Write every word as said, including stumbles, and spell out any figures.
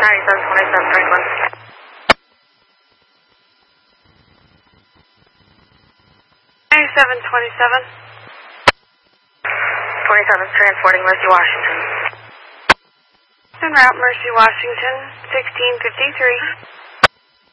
ninety-seven twenty-seven Franklin. ninety-seven twenty-seven. twenty-seven transporting Mercy Washington. En route Mercy Washington, sixteen fifty-three.